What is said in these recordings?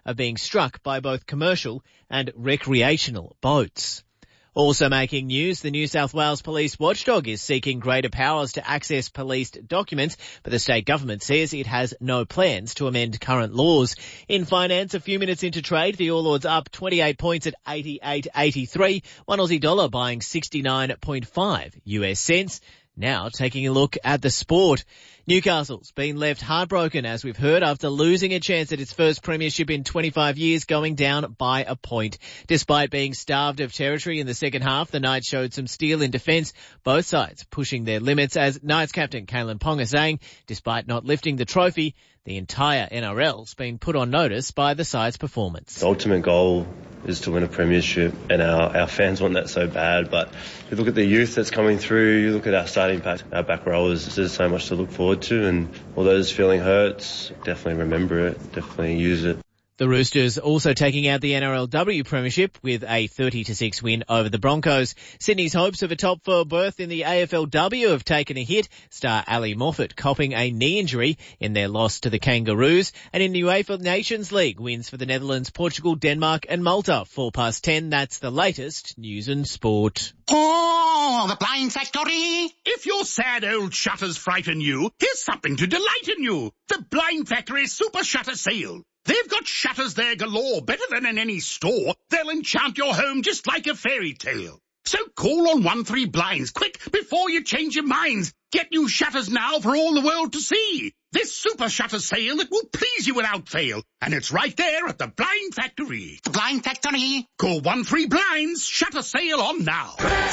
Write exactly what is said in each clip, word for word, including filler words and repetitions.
of being struck by both commercial and recreational boats. Also making news, the New South Wales Police Watchdog is seeking greater powers to access policed documents, but the state government says it has no plans to amend current laws. In finance, a few minutes into trade, the All Ords up twenty-eight points at eighty-eight eighty-three, one Aussie dollar buying sixty-nine point five U S cents. Now taking a look at the sport. Newcastle's been left heartbroken, as we've heard, after losing a chance at its first premiership in twenty-five years, going down by a point. Despite being starved of territory in the second half, the Knights showed some steel in defence, both sides pushing their limits, as Knights captain Kalyn Ponga saying, despite not lifting the trophy, the entire N R L's been put on notice by the side's performance. The ultimate goal is to win a premiership, and our, our fans want that so bad. But you look at the youth that's coming through, you look at our starting pack, our back rowers, there's so much to look forward to, and although those feeling hurts, definitely remember it, definitely use it. The Roosters also taking out the N R L W premiership with a thirty to six win over the Broncos. Sydney's hopes of a top four berth in the A F L W have taken a hit. Star Ali Moffat copping a knee injury in their loss to the Kangaroos. And in the UEFA Nations League, wins for the Netherlands, Portugal, Denmark and Malta. Four past ten, that's the latest news and sport. Oh, the Blind Factory! If your sad old shutters frighten you, here's something to delight in you. The Blind Factory Super Shutter Sale. They've got shutters there galore, better than in any store. They'll enchant your home just like a fairy tale. So call on one three blinds, quick, before you change your minds. Get new shutters now for all the world to see. This super shutter sale that will please you without fail. And it's right there at the Blind Factory. The Blind Factory. Call one three blinds, shutter sale on now.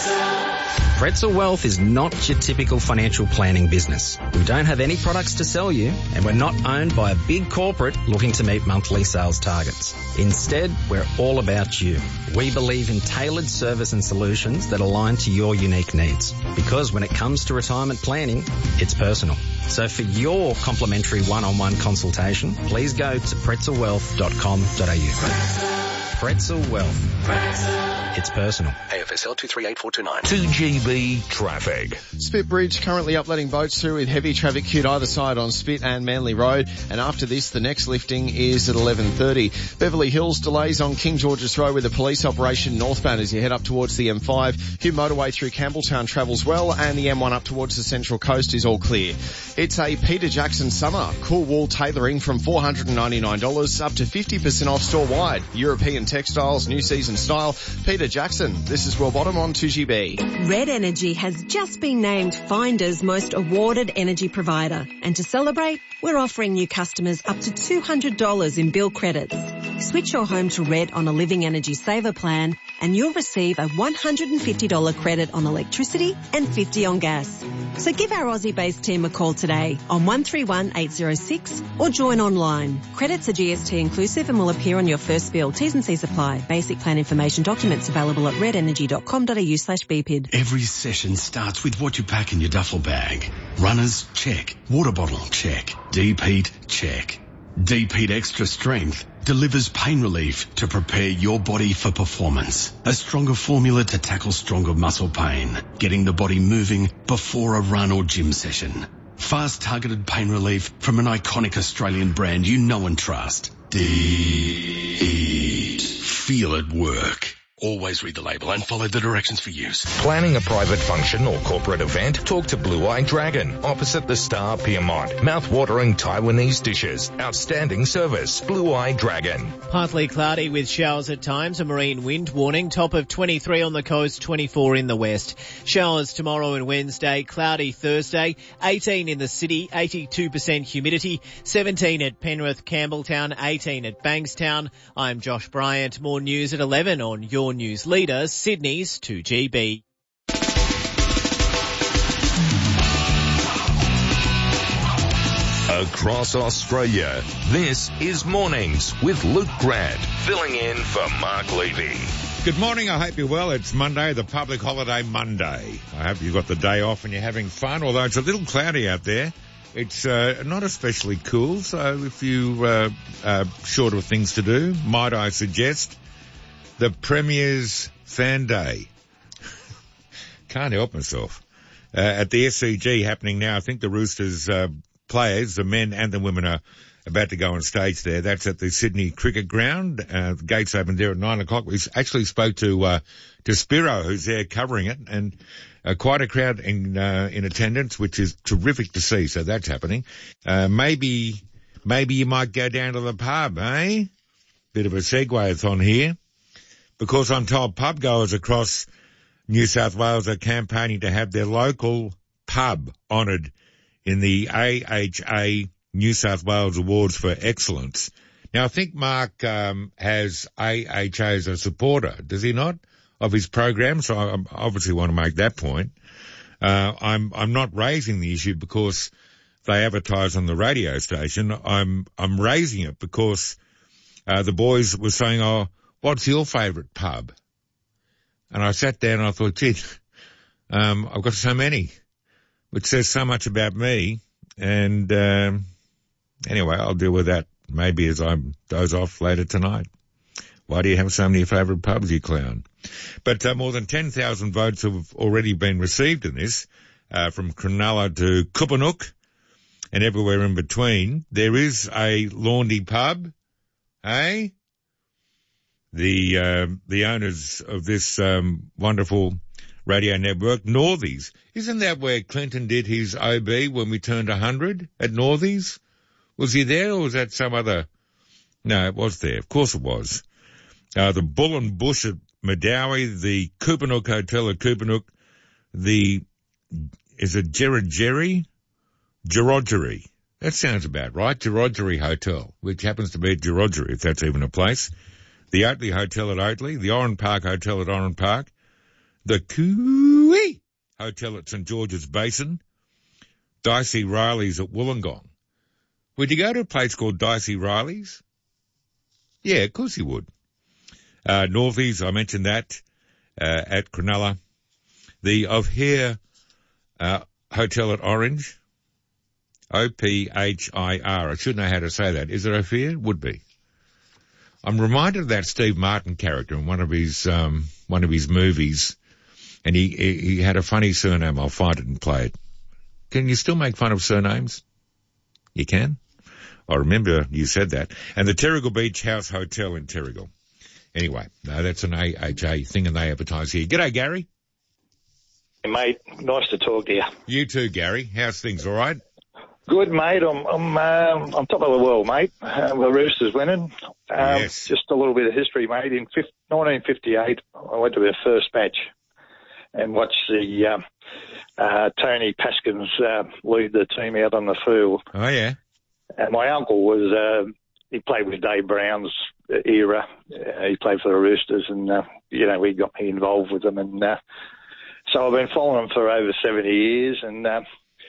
Pretzel Wealth is not your typical financial planning business. We don't have any products to sell you, and we're not owned by a big corporate looking to meet monthly sales targets. Instead, we're all about you. We believe in tailored service and solutions that align to your unique needs. Because when it comes to retirement planning, it's personal. So for your complimentary one-on-one consultation, please go to pretzel wealth dot com dot a u. Pretzel Wealth. It's personal. A F S L two three eight four two nine. two G B traffic. Spit Bridge currently upletting boats through with heavy traffic queued either side on Spit and Manly Road. And after this, the next lifting is at eleven thirty. Beverly Hills delays on King George's Road with a police operation northbound as you head up towards the M five. Hume Motorway through Campbelltown travels well, and the M one up towards the Central Coast is all clear. It's a Peter Jackson summer. Cool wool tailoring from four hundred ninety-nine dollars up to fifty percent off store-wide. European textiles, new season style. Peter Jackson. This is Will Bottom on two G B. Red Energy has just been named Finder's most awarded energy provider. And to celebrate, we're offering new customers up to two hundred dollars in bill credits. Switch your home to Red on a Living Energy Saver plan and you'll receive a one hundred fifty dollars credit on electricity and fifty dollars on gas. So give our Aussie-based team a call today on one three one eight zero six or join online. Credits are G S T inclusive and will appear on your first bill. T's and C's apply. Basic plan information documents available at red energy dot com dot a u slash B P I D. Every session starts with what you pack in your duffel bag. Runners, check. Water bottle, check. Deep heat, check. Deep Heat Extra Strength delivers pain relief to prepare your body for performance. A stronger formula to tackle stronger muscle pain, getting the body moving before a run or gym session. Fast targeted pain relief from an iconic Australian brand you know and trust. Deep. Feel it work. Always read the label and follow the directions for use. Planning a private function or corporate event? Talk to Blue Eye Dragon, opposite the Star Piermont. Mouth-watering Taiwanese dishes. Outstanding service. Blue Eye Dragon. Partly cloudy with showers at times. A marine wind warning. Top of twenty-three on the coast, twenty-four in the west. Showers tomorrow and Wednesday. Cloudy Thursday. eighteen in the city. eighty-two percent humidity. seventeen at Penrith, Campbelltown. eighteen at Bankstown. I'm Josh Bryant. More news at eleven on your news leader, Sydney's two G B. Across Australia, this is Mornings with Luke Grant, filling in for Mark Levy. Good morning, I hope you're well. It's Monday, the public holiday Monday. I hope you've got the day off and you're having fun, although it's a little cloudy out there. It's uh, not especially cool, so if you uh, are short of things to do, might I suggest the Premier's Fan Day. Can't help myself. Uh, at the S C G happening now, I think the Roosters uh, players, the men and the women, are about to go on stage there. That's at the Sydney Cricket Ground. Uh, the gates open there at nine o'clock. We actually spoke to, uh, to Spiro, who's there covering it, and uh, quite a crowd in, uh, in attendance, which is terrific to see. So that's happening. Uh, maybe, maybe you might go down to the pub, eh? Bit of a segue-a-thon here, because I'm told pub goers across New South Wales are campaigning to have their local pub honoured in the A H A New South Wales Awards for Excellence. Now, I think Mark um, has A H A as a supporter, does he not, of his program? So I obviously want to make that point. Uh, I'm I'm not raising the issue because they advertise on the radio station. I'm I'm raising it because uh, the boys were saying, "Oh, what's your favourite pub?" And I sat there and I thought, gee, um, I've got so many, which says so much about me. And um, anyway, I'll deal with that maybe as I doze off later tonight. Why do you have so many favourite pubs, you clown? But uh, more than ten thousand votes have already been received in this, uh, from Cronulla to Kupanook and everywhere in between. There is a Laundy pub, eh? The uh, the owners of this um, wonderful radio network, Northies. Isn't that where Clinton did his O B when we turned one hundred at Northies? Was he there, or was that some other? No, it was there. Of course it was. Uh, the Bull and Bush at Madawi, the Kupanook Hotel at Kupanook, the, is it Gerrogeri? Gerrogeri. That sounds about right. Gerrogeri Hotel, which happens to be at Gerrogeri, if that's even a place. The Oatley Hotel at Oatley, the Oran Park Hotel at Oran Park, the Cooey Hotel at St George's Basin, Dicey Riley's at Wollongong. Would you go to a place called Dicey Riley's? Yeah, of course you would. Uh, Northies, I mentioned that, uh, at Cronulla. The O'Hare, uh, Hotel at Orange. O P H I R. I should know how to say that. Is it O'Hare? Would be. I'm reminded of that Steve Martin character in one of his, um, one of his movies. And he, he, he had a funny surname. I'll find it and play it. Can you still make fun of surnames? You can? I remember you said that. And the Terrigal Beach House Hotel in Terrigal. Anyway, no, that's an A H A thing and they advertise here. G'day, Gary. Hey, mate. Nice to talk to you. You too, Gary. How's things, all right? Good, mate. I'm I'm um, I'm top of the world, mate. Uh, the Roosters winning. Um, yes. Just a little bit of history, mate. In nineteen fifty-eight, I went to their first match and watched the um, uh, Tony Paskins uh, lead the team out on the field. Oh, yeah. And my uncle was, uh, he played with Dave Brown's era. Uh, he played for the Roosters and, uh, you know, he got me involved with them. And uh, so I've been following them for over seventy years and uh,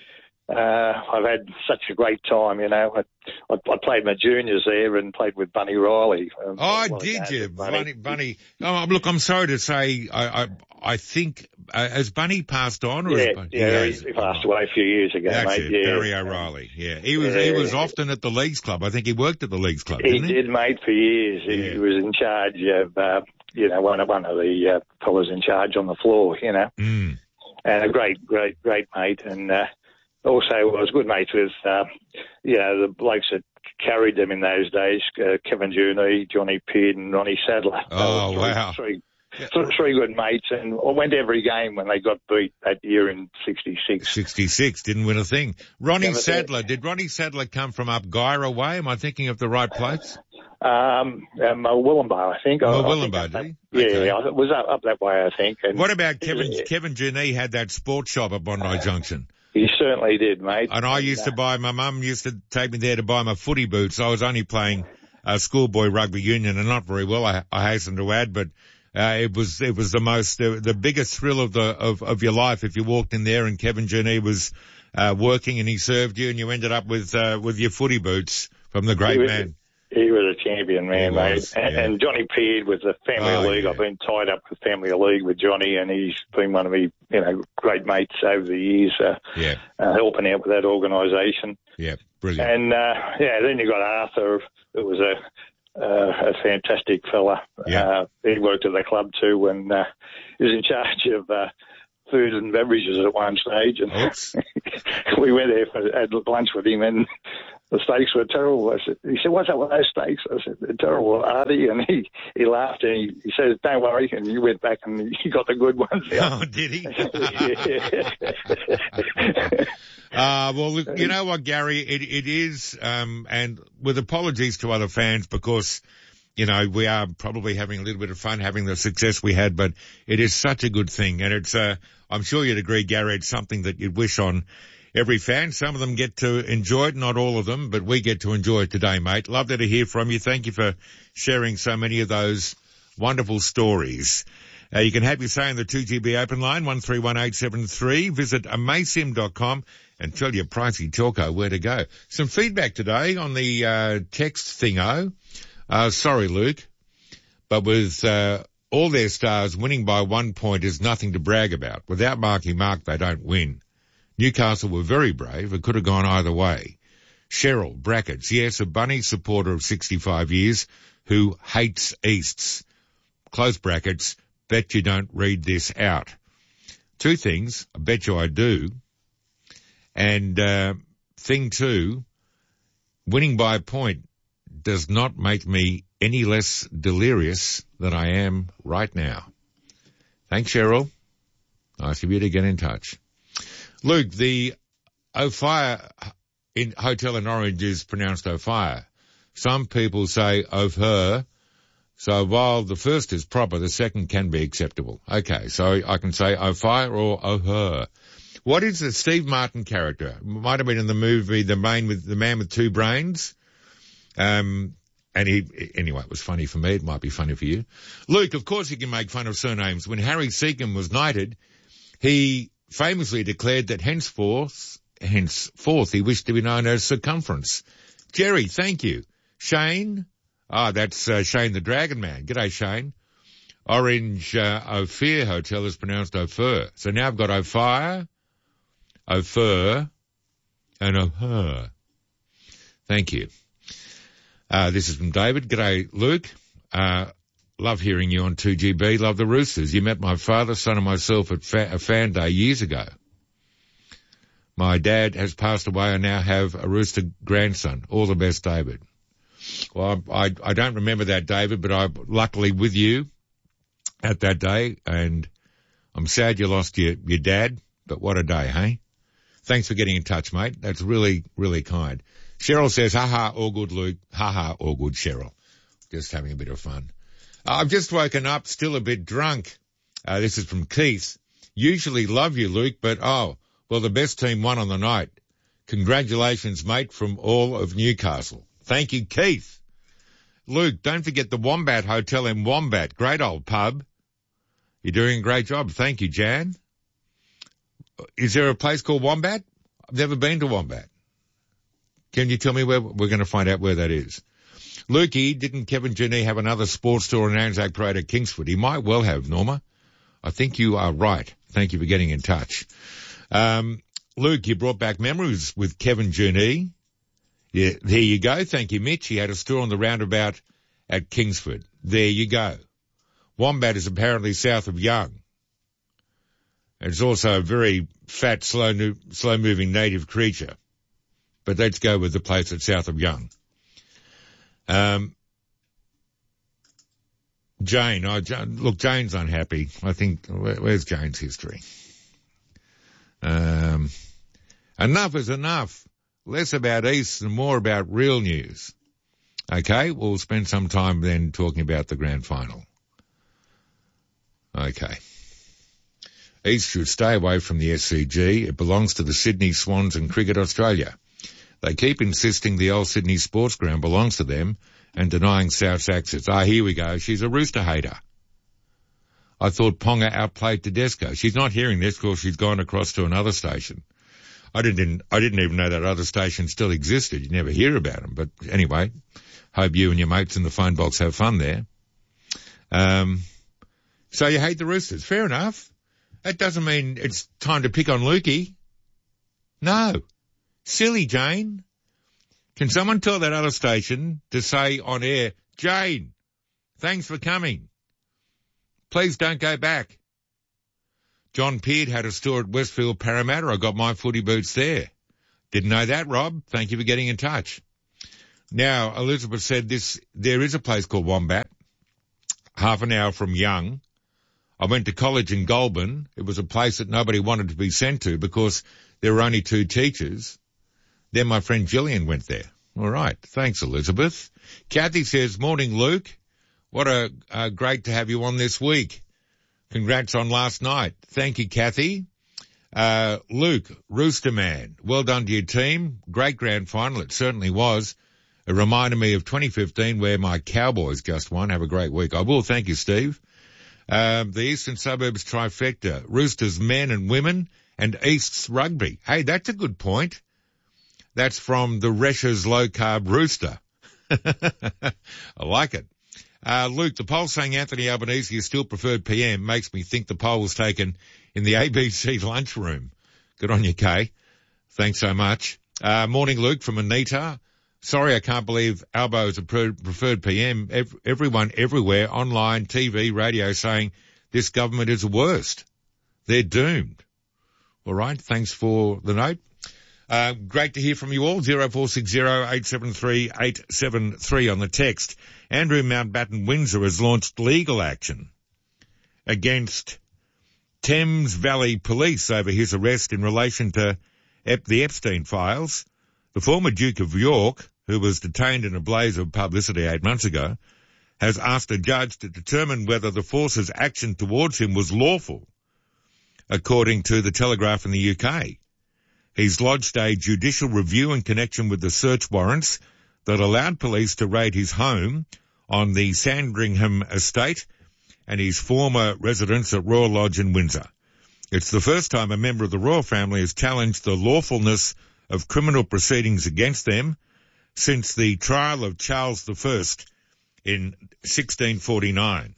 uh, I've had such a great time, you know. I, I, I played my juniors there and played with Bunny Riley. Um, oh, did you? Bunny, Bunny. Oh, look, I'm sorry to say, I, I, I think, uh, has Bunny passed on? Or yeah, Bunny, yeah, he, he, he passed away a few years ago, That's mate. it, Yeah. Barry O'Reilly. Yeah, he was. Yeah. He was often at the Leagues Club. I think he worked at the Leagues Club. He Didn't he did, mate, for years. Yeah. He was in charge of, uh, you know, one of one of the uh, fellas in charge on the floor, you know, mm. and a great, great, great mate. And uh, also, I was good mates with, uh, you know, the blokes that carried them in those days: uh, Kevin Juni, Johnny Peard, and Ronnie Sadler. Oh, three, wow. Three, th- three good mates, and I went to every game when they got beat that year in sixty-six. sixty-six, didn't win a thing. Ronnie Never Sadler, did Ronnie Sadler come from up Gyra way? Am I thinking of the right place? Um, um, uh, Willenbow, I think. Oh, I, Willenbow, I did he? Yeah, Okay. yeah, it was up, up that way, I think. And What about Kevin, Yeah. Kevin Juni had that sports shop at Bondi Junction? He certainly did, mate. And I used to buy, my mum used to take me there to buy my footy boots. I was only playing uh, schoolboy rugby union and not very well, I, I hasten to add, but uh, it was, it was the most, uh, the biggest thrill of the, of, of your life if you walked in there and Kevin Juni was, uh, working and he served you and you ended up with, uh, with your footy boots from the great He was- man. He was a champion, man, He mate. was, and, yeah. and Johnny Peard with the Family Oh, League. yeah. I've been tied up with Family League with Johnny, and he's been one of me, you know, great mates over the years, uh, Yeah, uh, helping out with that organisation. yeah, brilliant. And, uh, yeah, then you got Arthur, who was a, uh, a fantastic fella. Yeah. Uh, he worked at the club too, and, uh, he was in charge of, uh, food and beverages at one stage. And Oops. we went there for, had lunch with him, and the steaks were terrible. I said, he said, what's up with those steaks? I said, they're terrible, Artie. And he, he laughed and he, he says, don't worry. And you went back and he got the good ones out. Oh, did he? uh, well, look, you know what, Gary? It, it is, um, and with apologies to other fans because, you know, we are probably having a little bit of fun having the success we had, but it is such a good thing. And it's, uh, I'm sure you'd agree, Gary, it's something that you'd wish on every fan. Some of them get to enjoy it, not all of them, but we get to enjoy it today, mate. Love to hear from you. Thank you for sharing so many of those wonderful stories. Uh, you can have your say on the two G B open line, one three one eight seven three. Visit amaysim dot com and tell your pricey telco where to go. Some feedback today on the uh, text thingo. Uh, sorry, Luke, but with uh, all their stars, winning by one point is nothing to brag about. Without Marky Mark, they don't win. Newcastle were very brave. It could have gone either way. Cheryl, brackets, yes, a Bunny supporter of sixty-five years who hates Easts. Close brackets, bet you don't read this out. Two things, I bet you I do. And uh, thing two, winning by a point does not make me any less delirious than I am right now. Thanks, Cheryl. Nice of you to get in touch. Luke, the Ophir in hotel in Orange is pronounced Ophir. Some people say Ophir. So while the first is proper, the second can be acceptable. Okay, so I can say Ophir or Ophir. What is the Steve Martin character? Might have been in the movie The Man with the Man with Two Brains. Um, and he, anyway, it was funny for me. It might be funny for you. Luke, of course you can make fun of surnames. When Harry Seacombe was knighted, he famously declared that henceforth, henceforth he wished to be known as Circumference. Jerry, thank you. Shane, ah, that's uh, Shane the Dragon Man. G'day, Shane. Orange uh, Ophir Hotel is pronounced Ophir. So now I've got Ophir, Ophir, and Ophir. Thank you. Uh, this is from David. G'day, Luke. Uh, love hearing you on two G B. Love the Roosters. You met my father, son, and myself at fa- a fan day years ago. My dad has passed away. I now have a Rooster grandson. All the best, David. Well, I, I, I don't remember that, David, but I'm luckily with you at that day, and I'm sad you lost your, your dad, but what a day, hey? Thanks for getting in touch, mate. That's really, really kind. Cheryl says, ha-ha, all good, Luke. Ha-ha, all good, Cheryl. Just having a bit of fun. Uh, I've just woken up, still a bit drunk. Uh, this is from Keith. Usually love you, Luke, but oh, well, the best team won on the night. Congratulations, mate, from all of Newcastle. Thank you, Keith. Luke, don't forget the Wombat Hotel in Wombat. Great old pub. You're doing a great job. Thank you, Jan. Is there a place called Wombat? I've never been to Wombat. Can you tell me where? We're going to find out where that is. Lukey, didn't Kevin Genie have another sports store in Anzac Parade at Kingsford? He might well have, Norma. I think you are right. Thank you for getting in touch. Um, Luke, you brought back memories with Kevin Genie. Yeah, there you go. Thank you, Mitch. He had a store on the roundabout at Kingsford. There you go. Wombat is apparently south of Young. It's also a very fat, slow, slow-moving native creature. But let's go with the place that's south of Young. Um, Jane, oh, Jane, look, Jane's unhappy. I think, where, where's Jane's history? Um, enough is enough. Less about East and more about real news. Okay, we'll spend some time then talking about the grand final. Okay. East should stay away from the S C G. It belongs to the Sydney Swans and Cricket Australia. They keep insisting the old Sydney Sports Ground belongs to them and denying South's access. Ah, here we go. She's a Rooster hater. I thought Ponga outplayed Tedesco. She's not hearing this because she's gone across to another station. I didn't, I didn't even know that other station still existed. You never hear about them. But anyway, hope you and your mates in the phone box have fun there. Um, so you hate the Roosters. Fair enough. That doesn't mean it's time to pick on Lukey. No. Silly, Jane. Can someone tell that other station to say on air, Jane, thanks for coming. Please don't go back. John Peard had a store at Westfield Parramatta. I got my footy boots there. Didn't know that, Rob. Thank you for getting in touch. Now, Elizabeth said this, there is a place called Wombat, half an hour from Young. I went to college in Goulburn. It was a place that nobody wanted to be sent to because there were only two teachers. Then my friend Gillian went there. All right. Thanks, Elizabeth. Kathy says, morning, Luke. What a, uh, great to have you on this week. Congrats on last night. Thank you, Kathy. Uh, Luke, Rooster Man, well done to your team. Great grand final. It certainly was. It reminded me of twenty fifteen where my Cowboys just won. Have a great week. I will. Thank you, Steve. Um, the Eastern Suburbs trifecta, Roosters men and women, and East's rugby. Hey, that's a good point. That's from the Rescher's Low Carb Rooster. I like it. Uh, Luke, the poll saying Anthony Albanese is still preferred P M makes me think the poll was taken in the A B C lunchroom. Good on you, Kay. Thanks so much. Uh, morning, Luke, from Anita. Sorry, I can't believe Albo is a preferred P M. Every, everyone everywhere, online, T V, radio, saying this government is the worst. They're doomed. All right, thanks for the note. Uh, great to hear from you all. zero four six zero eight seven three eight seven three on the text. Andrew Mountbatten Windsor has launched legal action against Thames Valley Police over his arrest in relation to Ep- the Epstein files. The former Duke of York, who was detained in a blaze of publicity eight months ago, has asked a judge to determine whether the force's action towards him was lawful, according to the Telegraph in the U K. He's lodged a judicial review in connection with the search warrants that allowed police to raid his home on the Sandringham estate and his former residence at Royal Lodge in Windsor. It's the first time a member of the royal family has challenged the lawfulness of criminal proceedings against them since the trial of Charles the First in sixteen forty-nine.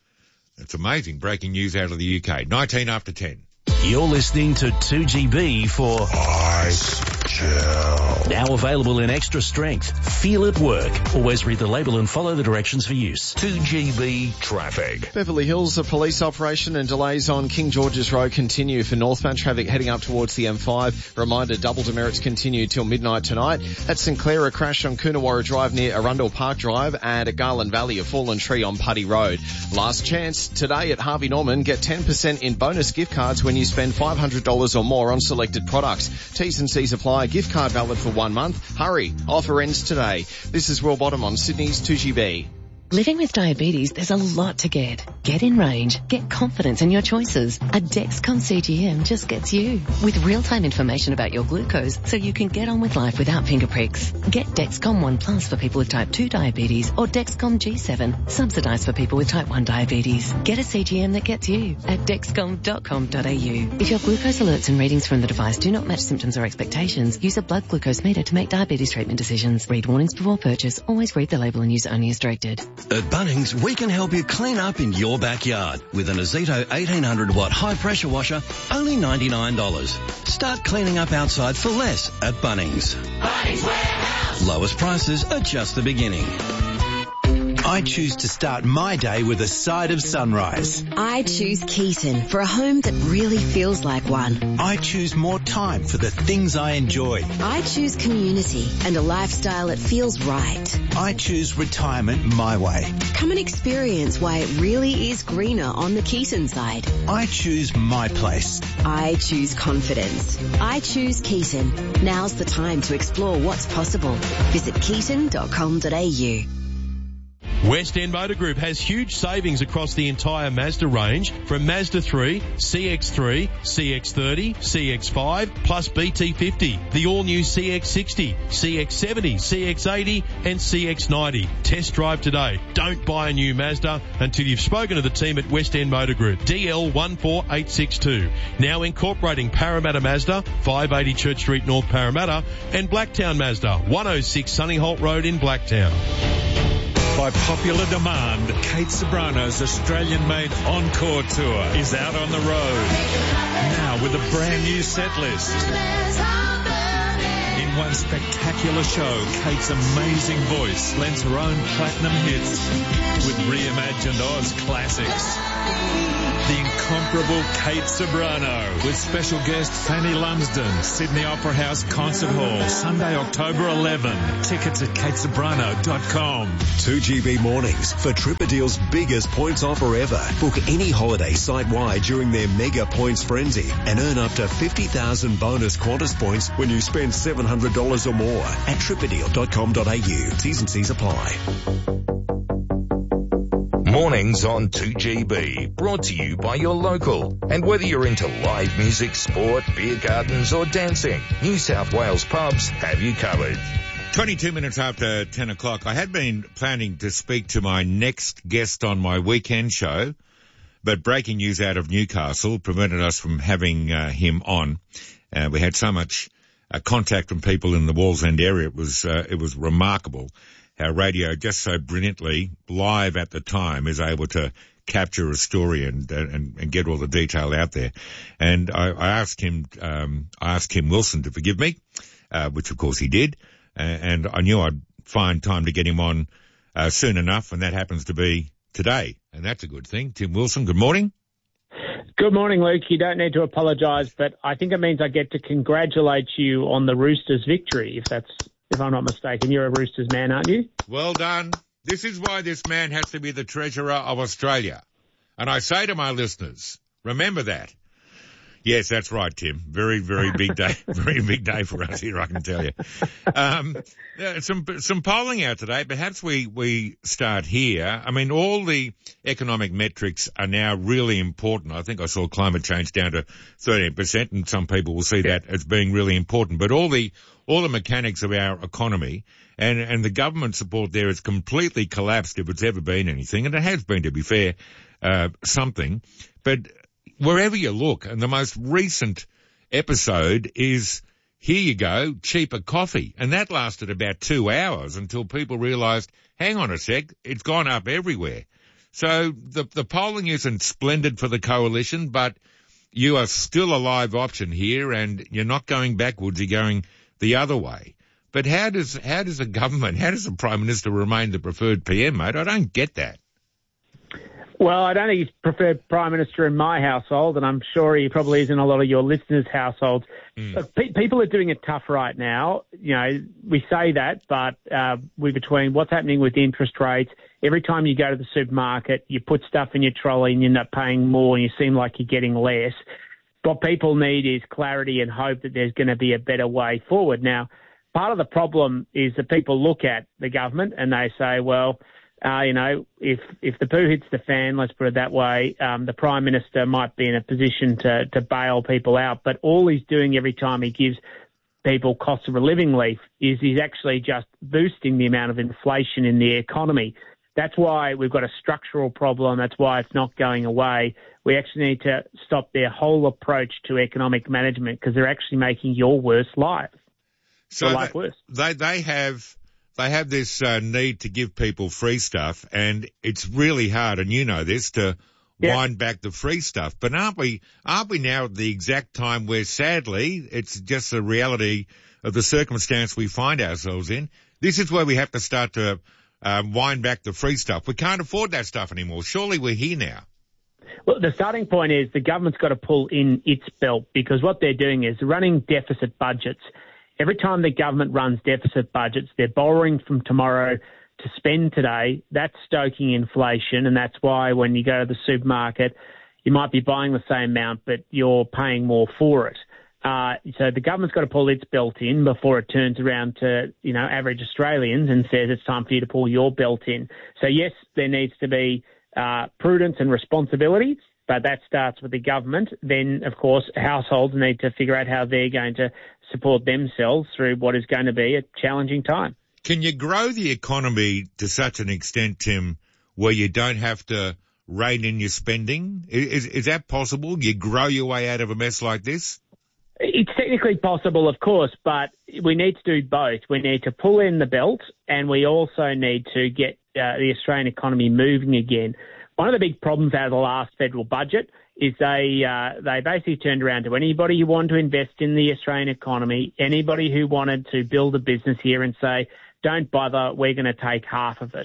It's amazing. Breaking news out of the U K. nineteen after ten. You're listening to two G B for Ice Chill. Now available in extra strength. Feel it work. Always read the label and follow the directions for use. two G B traffic. Beverly Hills, a police operation and delays on King George's Road continue for northbound traffic heading up towards the M five. Reminder, double demerits continue till midnight tonight. At St Clair, a crash on Coonawarra Drive near Arundel Park Drive, and at Garland Valley, a fallen tree on Putty Road. Last chance today at Harvey Norman. Get ten percent in bonus gift cards when you spend five hundred dollars or more on selected products. T's and C's apply. Gift card valid for one month. Hurry. Offer ends today. This is Will Bottom on Sydney's two G B. Living with diabetes, there's a lot to get. Get in range. Get confidence in your choices. A Dexcom C G M just gets you. With real-time information about your glucose so you can get on with life without finger pricks. Get Dexcom One Plus for people with type two diabetes or Dexcom G seven, subsidised for people with type one diabetes. Get a C G M that gets you at dexcom dot com dot a u. If your glucose alerts and readings from the device do not match symptoms or expectations, use a blood glucose meter to make diabetes treatment decisions. Read warnings before purchase. Always read the label and use only as directed. At Bunnings, we can help you clean up in your backyard with an Azito eighteen hundred watt high pressure washer, only ninety-nine dollars. Start cleaning up outside for less at Bunnings. Bunnings Warehouse. Lowest prices are just the beginning. I choose to start my day with a side of sunrise. I choose Keaton for a home that really feels like one. I choose more time for the things I enjoy. I choose community and a lifestyle that feels right. I choose retirement my way. Come and experience why it really is greener on the Keaton side. I choose my place. I choose confidence. I choose Keaton. Now's the time to explore what's possible. Visit keaton dot com dot a u. West End Motor Group has huge savings across the entire Mazda range from Mazda three, C X three, C X thirty, C X five, plus B T fifty, the all-new C X sixty, C X seventy, C X eighty and C X ninety. Test drive today. Don't buy a new Mazda until you've spoken to the team at West End Motor Group. D L one four eight six two. Now incorporating Parramatta Mazda, five eighty Church Street, North Parramatta, and Blacktown Mazda, one oh six Sunnyholt Road in Blacktown. By popular demand, Kate Sobrano's Australian-made Encore Tour is out on the road. Now with a brand new set list. In one spectacular show, Kate's amazing voice lends her own platinum hits with reimagined Oz classics. The incomparable Kate Sobrano with special guest Fanny Lumsden, Sydney Opera House Concert Hall, Sunday, October eleventh. Tickets at kate sobrano dot com. two G B mornings for TripADeal's biggest points offer ever. Book any holiday site-wide during their mega points frenzy and earn up to fifty thousand bonus Qantas points when you spend seven hundred dollars or more at trip a deal dot com dot a u. T's and C's apply. Mornings on two G B, brought to you by your local. And whether you're into live music, sport, beer gardens or dancing, New South Wales pubs have you covered. twenty-two minutes after ten o'clock. I had been planning to speak to my next guest on my weekend show, but breaking news out of Newcastle prevented us from having uh, him on. Uh, we had so much uh, contact from people in the Wallsend area. It was, uh, it was remarkable how radio, just so brilliantly, live at the time, is able to capture a story and and, and get all the detail out there. And I, I asked him, um, I asked Tim Wilson to forgive me, uh, which of course he did. Uh, and I knew I'd find time to get him on uh, soon enough, and that happens to be today. And that's a good thing. Tim Wilson, good morning. Good morning, Luke. You don't need to apologise, but I think it means I get to congratulate you on the Roosters' victory, if that's... if I'm not mistaken. You're a Roosters man, aren't you? Well done. This is why this man has to be the treasurer of Australia. And I say to my listeners, remember that. Yes, that's right, Tim. Very, very big day. Very big day for us here, I can tell you. Um, some, some polling out today. Perhaps we, we start here. I mean, all the economic metrics are now really important. I think I saw climate change down to thirteen percent, and some people will see that as being really important. But all the, all the mechanics of our economy and, and the government support there has completely collapsed if it's ever been anything. And it has been, to be fair, uh, something. But wherever you look, and the most recent episode is, here you go, cheaper coffee. And that lasted about two hours until people realised, hang on a sec, it's gone up everywhere. So the, the polling isn't splendid for the coalition, but you are still a live option here, and you're not going backwards, you're going the other way. But how does, how does the government, how does the Prime Minister remain the preferred P M, mate? I don't get that. Well, I don't think he's preferred Prime Minister in my household, and I'm sure he probably is in a lot of your listeners' households. Mm. Look, pe- people are doing it tough right now. You know, we say that, but uh, we between what's happening with interest rates, every time you go to the supermarket, you put stuff in your trolley and you end up paying more and you seem like you're getting less. What people need is clarity and hope that there's going to be a better way forward. Now, part of the problem is that people look at the government and they say, well, Uh, you know, if if the poo hits the fan, let's put it that way, um, the Prime Minister might be in a position to, to bail people out. But all he's doing every time he gives people cost of a living relief is he's actually just boosting the amount of inflation in the economy. That's why we've got a structural problem. That's why it's not going away. We actually need to stop their whole approach to economic management, because they're actually making your worst life. So your life worse. They, they have... They have this uh, need to give people free stuff, and it's really hard, and you know this, to yeah. wind back the free stuff. But aren't we, aren't we now at the exact time where, sadly, it's just the reality of the circumstance we find ourselves in? This is where we have to start to um, wind back the free stuff. We can't afford that stuff anymore. Surely we're here now. Well, the starting point is the government's got to pull in its belt, because what they're doing is running deficit budgets. Every time the government runs deficit budgets, they're borrowing from tomorrow to spend today. That's stoking inflation, and that's why when you go to the supermarket, you might be buying the same amount, but you're paying more for it. Uh, so the government's got to pull its belt in before it turns around to, you know, average Australians and says it's time for you to pull your belt in. So, yes, there needs to be uh, prudence and responsibility, but that starts with the government. Then, of course, households need to figure out how they're going to support themselves through what is going to be a challenging time. Can you grow the economy to such an extent, Tim, where you don't have to rein in your spending? Is, is that possible? You grow your way out of a mess like this? It's technically possible, of course, but we need to do both. We need to pull in the belt, and we also need to get uh, the Australian economy moving again. One of the big problems out of the last federal budget is they uh, they basically turned around to anybody who wanted to invest in the Australian economy, anybody who wanted to build a business here, and say, don't bother, we're going to take half of it.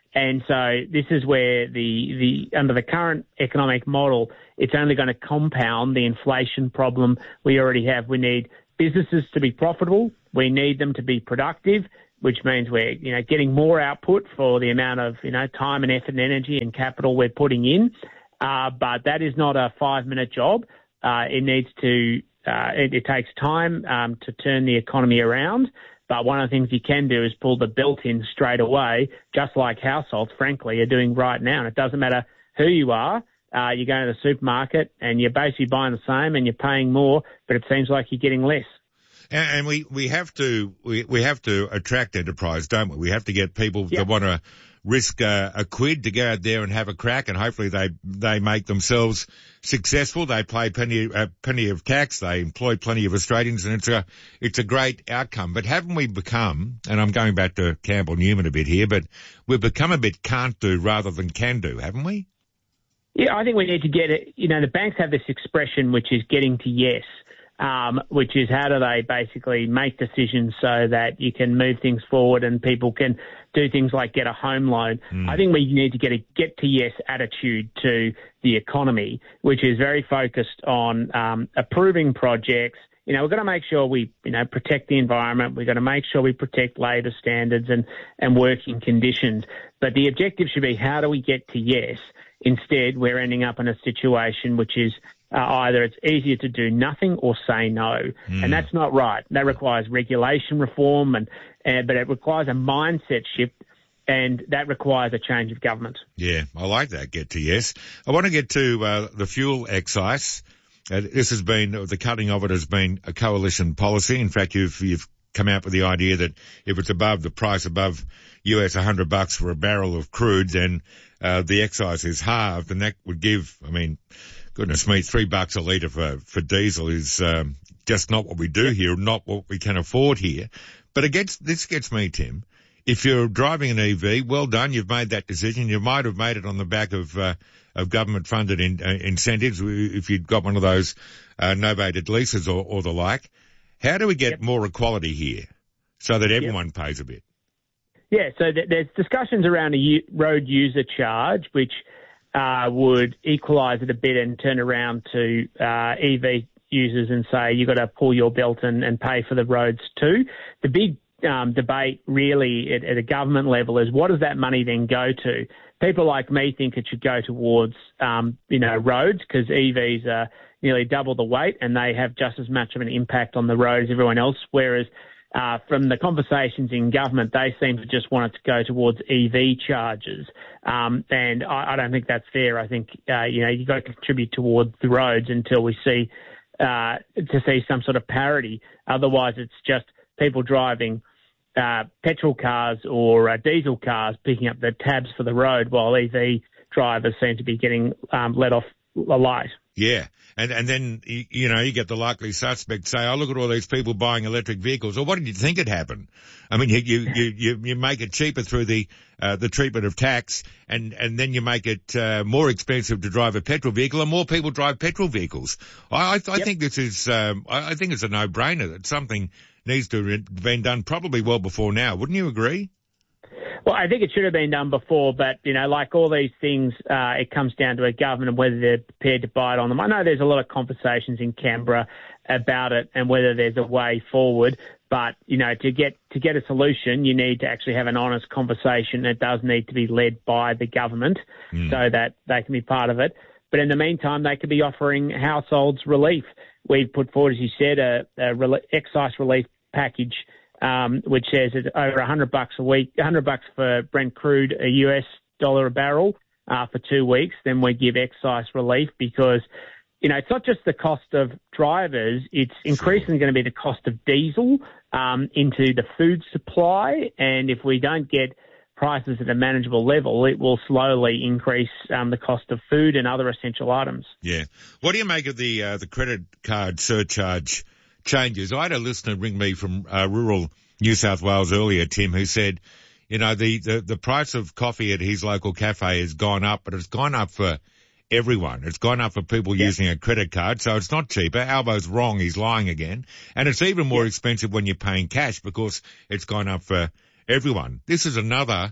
And so this is where the, the under the current economic model, it's only going to compound the inflation problem we already have. We need businesses to be profitable. We need them to be productive, which means we're, you know, getting more output for the amount of, you know, time and effort and energy and capital we're putting in. Uh, but that is not a five-minute job. Uh, it needs to, uh, it, it takes time um, to turn the economy around. But one of the things you can do is pull the belt in straight away, just like households, frankly, are doing right now. And it doesn't matter who you are. Uh, you go to the supermarket and you're basically buying the same and you're paying more, but it seems like you're getting less. And, and we, we have to we, we have to attract enterprise, don't we? We have to get people Yep. that want to risk uh, a quid to go out there and have a crack, and hopefully they they make themselves successful. They pay plenty uh, plenty of tax. They employ plenty of Australians, and it's a it's a great outcome. But haven't we become? And I'm going back to Campbell Newman a bit here, but we've become a bit can't do rather than can do, haven't we? Yeah, I think we need to get it. You know, the banks have this expression which is getting to yes. Um, which is how do they basically make decisions so that you can move things forward and people can do things like get a home loan. Mm. I think we need to get a get to yes attitude to the economy, which is very focused on um, approving projects. You know, we've got to make sure we, you know, protect the environment. We've got to make sure we protect labour standards and, and working conditions. But the objective should be how do we get to yes? Instead, we're ending up in a situation which is Uh, either it's easier to do nothing or say no. Mm. And that's not right. That requires regulation reform, and, and but it requires a mindset shift, and that requires a change of government. Yeah, I like that, get to yes. I want to get to uh, the fuel excise. Uh, this has been, the cutting of it has been a coalition policy. In fact, you've, you've come out with the idea that if it's above the price, above U S one hundred bucks for a barrel of crude, then uh, the excise is halved, and that would give, I mean, goodness me, three bucks a litre for, for diesel is um, just not what we do here, not what we can afford here. But it gets, this gets me, Tim. If you're driving an E V, well done, you've made that decision. You might have made it on the back of uh, of government-funded in, uh, incentives if you'd got one of those uh, novated leases or, or the like. How do we get yep. more equality here so that everyone yep. pays a bit? Yeah, so th- there's discussions around a u- road user charge, which Uh, would equalise it a bit and turn around to uh, E V users and say you've got to pull your belt and, and pay for the roads too. The big um, debate really at, at a government level is what does that money then go to? People like me think it should go towards, um, you know, roads because E Vs are nearly double the weight and they have just as much of an impact on the road as everyone else, whereas Uh, from the conversations in government, they seem to just want it to go towards E V charges. Um, and I, I don't think that's fair. I think, uh, you know, you've got to contribute towards the roads until we see, uh, to see some sort of parity. Otherwise, it's just people driving, uh, petrol cars or uh, diesel cars picking up the tabs for the road while E V drivers seem to be getting, um, let off a light. Yeah. And, and then, you know, you get the likely suspect say, oh, look at all these people buying electric vehicles. Or what did you think had happened? I mean, you, you, you, you make it cheaper through the, uh, the treatment of tax and, and then you make it, uh, more expensive to drive a petrol vehicle and more people drive petrol vehicles. I, I, I yep. think this is, um, I, I think it's a no-brainer that something needs to have been done probably well before now. Wouldn't you agree? Well, I think it should have been done before, but, you know, like all these things, uh, it comes down to a government and whether they're prepared to bite on them. I know there's a lot of conversations in Canberra about it and whether there's a way forward, but, you know, to get to get a solution, you need to actually have an honest conversation. It does need to be led by the government mm. so that they can be part of it. But in the meantime, they could be offering households relief. We've put forward, as you said, a, a re- excise relief package Um, which says it's over one hundred bucks a week, one hundred bucks for Brent crude, a U S dollar a barrel uh, for two weeks. Then we give excise relief because, you know, it's not just the cost of drivers. It's increasingly going to be the cost of diesel um, into the food supply. And if we don't get prices at a manageable level, it will slowly increase um, the cost of food and other essential items. Yeah. What do you make of the uh, the credit card surcharge changes? I had a listener ring me from uh, rural New South Wales earlier, Tim, who said, you know, the, the, the price of coffee at his local cafe has gone up, but it's gone up for everyone. It's gone up for people yeah. using a credit card, so it's not cheaper. Albo's wrong. He's lying again. And it's even more yeah. expensive when you're paying cash because it's gone up for everyone. This is another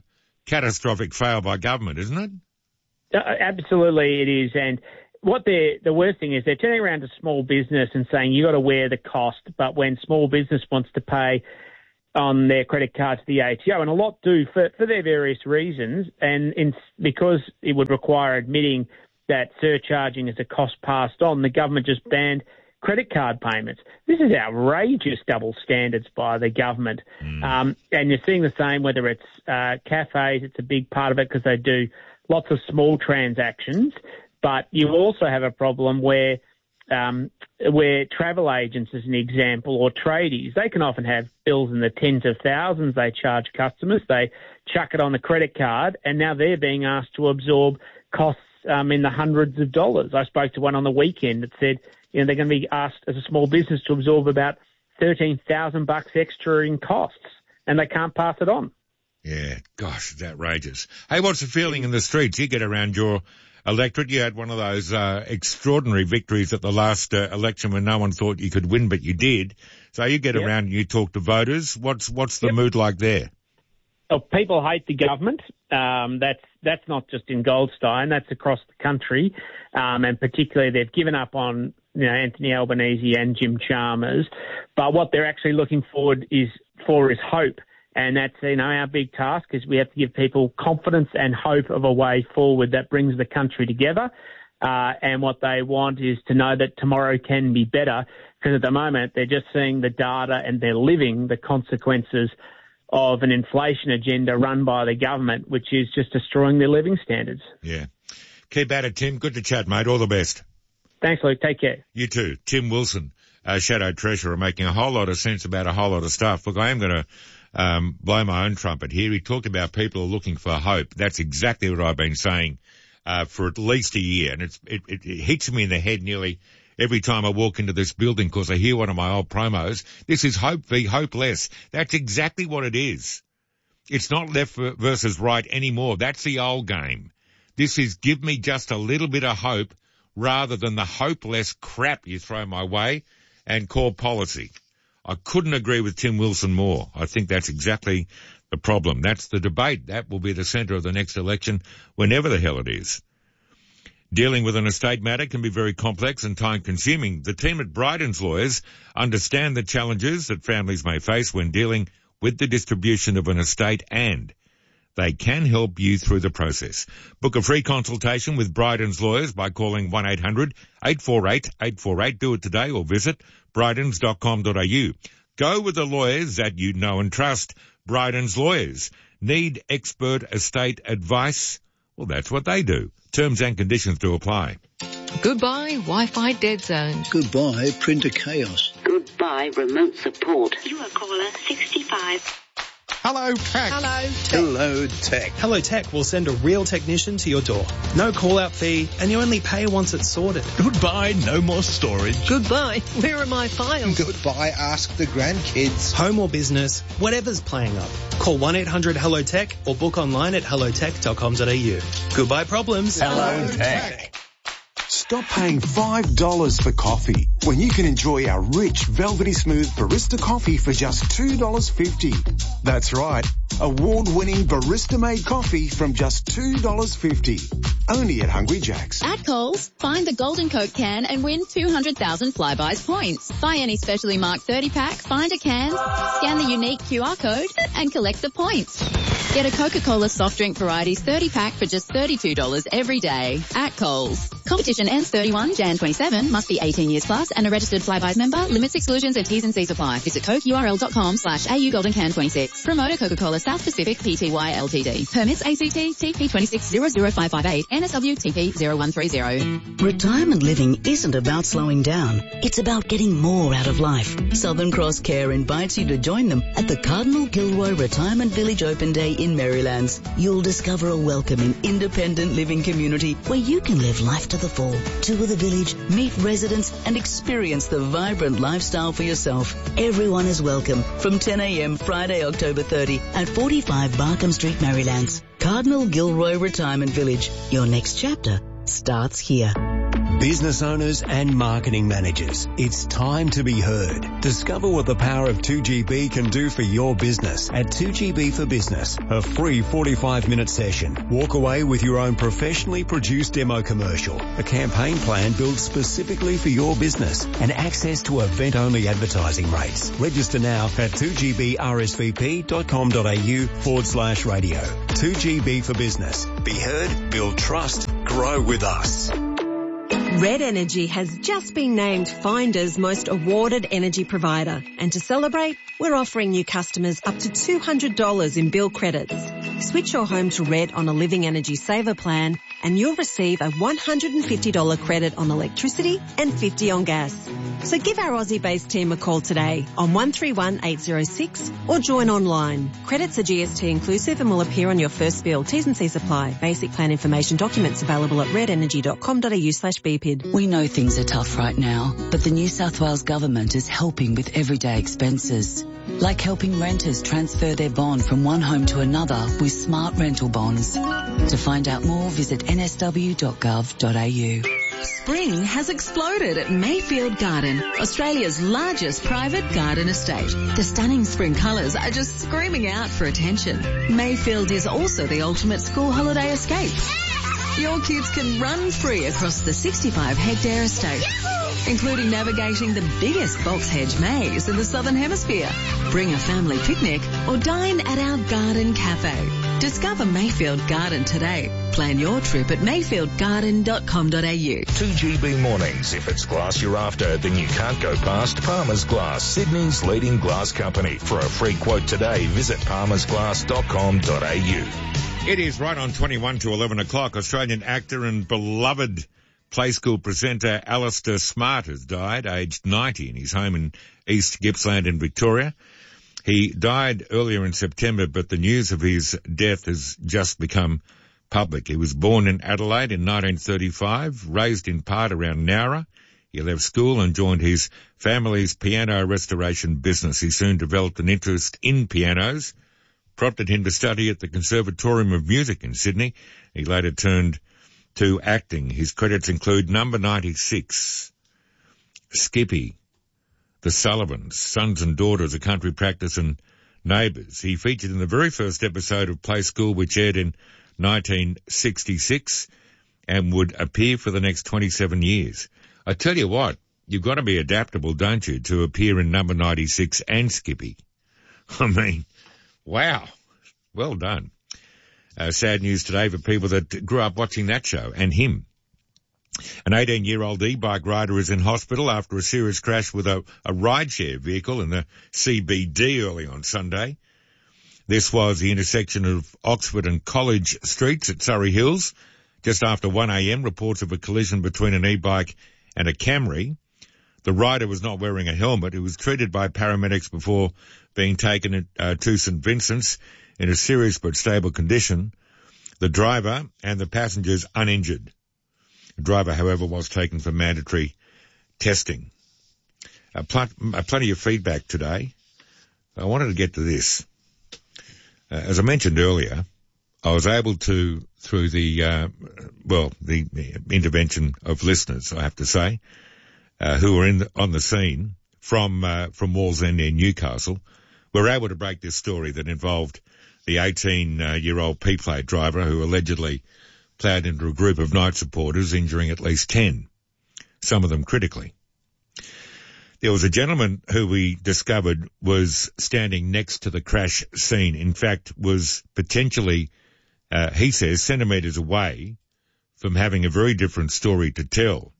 catastrophic fail by government, isn't it? Uh, absolutely it is. And what they're, the worst thing is they're turning around to small business and saying you got to wear the cost, but when small business wants to pay on their credit card to the A T O, and a lot do for, for their various reasons, and in, because it would require admitting that surcharging is a cost passed on, the government just banned credit card payments. This is outrageous double standards by the government. Mm. Um, and you're seeing the same, whether it's uh, cafes, it's a big part of it because they do lots of small transactions, but you also have a problem where um, where travel agents, as an example, or tradies, they can often have bills in the tens of thousands they charge customers. They chuck it on the credit card, and now they're being asked to absorb costs um, in the hundreds of dollars. I spoke to one on the weekend that said, you know, they're going to be asked as a small business to absorb about thirteen thousand bucks extra in costs, and they can't pass it on. Yeah, gosh, it's outrageous. Hey, what's the feeling in the streets? You get around your electorate. You had one of those uh, extraordinary victories at the last uh, election when no one thought you could win, but you did. So you get yep. around and you talk to voters. What's what's the yep. mood like there? Oh, people hate the government. Um, that's that's not just in Goldstein. That's across the country, um, and particularly they've given up on you know Anthony Albanese and Jim Chalmers. But what they're actually looking forward is for is hope. And that's, you know, our big task is we have to give people confidence and hope of a way forward that brings the country together. Uh, and what they want is to know that tomorrow can be better, because at the moment they're just seeing the data and they're living the consequences of an inflation agenda run by the government, which is just destroying their living standards. Yeah. Keep at it, Tim. Good to chat, mate. All the best. Thanks, Luke. Take care. You too. Tim Wilson, uh, Shadow Treasurer, making a whole lot of sense about a whole lot of stuff. Look, I am going to Um, blow my own trumpet here. He talked about people are looking for hope. That's exactly what I've been saying uh, for at least a year, and it's, it, it, it hits me in the head nearly every time I walk into this building because I hear one of my old promos. This is hope v hopeless. That's exactly what it is. It's not left versus right anymore. That's the old game. This is give me just a little bit of hope rather than the hopeless crap you throw my way and call policy. I couldn't agree with Tim Wilson more. I think that's exactly the problem. That's the debate. That will be the centre of the next election, whenever the hell it is. Dealing with an estate matter can be very complex and time-consuming. The team at Bryden's Lawyers understand the challenges that families may face when dealing with the distribution of an estate, and they can help you through the process. Book a free consultation with Bryden's Lawyers by calling one eight hundred eight four eight eight four eight. Do it today or visit brydens dot com dot a u. Go with the lawyers that you know and trust. Bryden's Lawyers. Need expert estate advice? Well, that's what they do. Terms and conditions do apply. Goodbye, Wi-Fi dead zone. Goodbye, printer chaos. Goodbye, remote support. You are caller sixty-five. Hello, Tech. Hello, Tech. Hello, Tech. Hello, Tech will send a real technician to your door. No call-out fee, and you only pay once it's sorted. Goodbye, no more storage. Goodbye, where are my files? Goodbye, ask the grandkids. Home or business, whatever's playing up. Call one eight hundred hello tech or book online at hello tech dot com dot a u. Goodbye problems. Hello, Tech. Stop paying five dollars for coffee when you can enjoy our rich, velvety smooth barista coffee for just two dollars fifty. That's right, award-winning barista-made coffee from just two dollars fifty. Only at Hungry Jack's. At Coles, find the Golden Coke can and win two hundred thousand Flybuys points. Buy any specially marked thirty pack, find a can, scan the unique Q R code, and collect the points. Get a Coca-Cola soft drink varieties thirty pack for just thirty-two dollars every day at Coles. Competition ends thirty-first of January twenty-seven. Must be eighteen years plus and a registered Flybuys member. Limits, exclusions, and T's and C's apply. Visit cokeurl.com slash AU Golden Can twenty-six. Promoter Coca-Cola South Pacific Pty Ltd. Permits A C T T P two six zero zero five five eight N S W T P zero one three zero. Retirement living isn't about slowing down. It's about getting more out of life. Southern Cross Care invites you to join them at the Cardinal Gilroy Retirement Village Open Day in Marylands. You'll discover a welcoming, independent living community where you can live life to the full. Tour the village, meet residents, and experience the vibrant lifestyle for yourself. Everyone is welcome from ten a m Friday, October thirtieth at forty-five Barkham Street, Marylands. Cardinal Gilroy Retirement Village. Your next chapter starts here. Business owners and marketing managers, it's time to be heard. Discover what the power of two G B can do for your business at two G B for Business, a free forty-five minute session. Walk away with your own professionally produced demo commercial, a campaign plan built specifically for your business, and access to event-only advertising rates. Register now at two G B R S V P dot com dot A U forward slash radio. two G B for Business. Be heard, build trust, grow with us. Red Energy has just been named Finder's most awarded energy provider. And to celebrate, we're offering new customers up to two hundred dollars in bill credits. Switch your home to Red on a Living Energy Saver plan and you'll receive a one hundred fifty dollars credit on electricity and fifty dollars on gas. So give our Aussie-based team a call today on one three one eight zero six or join online. Credits are G S T inclusive and will appear on your first bill. T's and C's apply. Basic plan information documents available at red energy dot com dot A U slash B P I D. We know things are tough right now, but the New South Wales Government is helping with everyday expenses. Like helping renters transfer their bond from one home to another with smart rental bonds. To find out more, visit n s w dot gov dot a u. Spring has exploded at Mayfield Garden, Australia's largest private garden estate. The stunning spring colours are just screaming out for attention. Mayfield is also the ultimate school holiday escape. Your kids can run free across the sixty-five hectare estate, including navigating the biggest box hedge maze in the Southern Hemisphere. Bring a family picnic or dine at our garden cafe. Discover Mayfield Garden today. Plan your trip at mayfield garden dot com dot A U. two G B mornings. If it's glass you're after, then you can't go past Palmer's Glass, Sydney's leading glass company. For a free quote today, visit palmers glass dot com dot A U. It is right on twenty-one to eleven o'clock. Australian actor and beloved Play School presenter Alistair Smart has died, aged ninety, in his home in East Gippsland in Victoria. He died earlier in September, but the news of his death has just become public. He was born in Adelaide in nineteen thirty-five, raised in part around Nowra. He left school and joined his family's piano restoration business. He soon developed an interest in pianos, prompted him to study at the Conservatorium of Music in Sydney. He later turned to acting. His credits include Number ninety-six, Skippy, The Sullivans, Sons and Daughters, A Country Practice, and Neighbours. He featured in the very first episode of Play School, which aired in nineteen sixty-six, and would appear for the next twenty-seven years. I tell you what, you've got to be adaptable, don't you, to appear in Number ninety-six and Skippy. I mean, wow. Well done. Uh, sad news today for people that grew up watching that show and him. An eighteen-year-old e-bike rider is in hospital after a serious crash with a, a rideshare vehicle in the C B D early on Sunday. This was the intersection of Oxford and College Streets at Surrey Hills. Just after one a.m., reports of a collision between an e-bike and a Camry. The rider was not wearing a helmet. He was treated by paramedics before being taken uh, to St Vincent's in a serious but stable condition. The driver and the passengers uninjured. The driver, however, was taken for mandatory testing. Uh, pl- uh, plenty of feedback today. I wanted to get to this. Uh, as I mentioned earlier, I was able to, through the, uh, well, the intervention of listeners, I have to say, uh, who were in the, on the scene from, uh, from Wallsend near Newcastle, were able to break this story that involved the eighteen-year-old P-plate driver who allegedly ploughed into a group of night supporters, injuring at least ten, some of them critically. There was a gentleman who we discovered was standing next to the crash scene. In fact, was potentially, uh, he says, centimetres away from having a very different story to tell.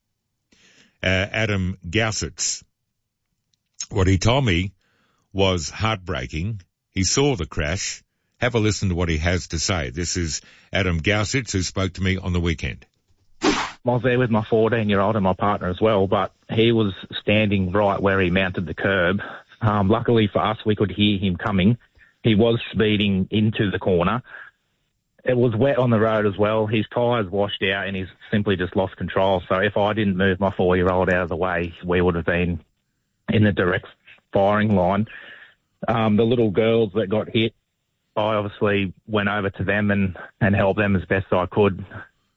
Uh, Adam Gausitz. What he told me was heartbreaking. He saw the crash. Have a listen to what he has to say. This is Adam Gausitz, who spoke to me on the weekend. I was there with my fourteen-year-old and my partner as well, but he was standing right where he mounted the curb. Um, luckily for us, we could hear him coming. He was speeding into the corner. It was wet on the road as well. His tyres washed out and he's simply just lost control. So if I didn't move my four-year-old out of the way, we would have been in the direct firing line. Um, the little girls that got hit, I obviously went over to them and, and helped them as best I could.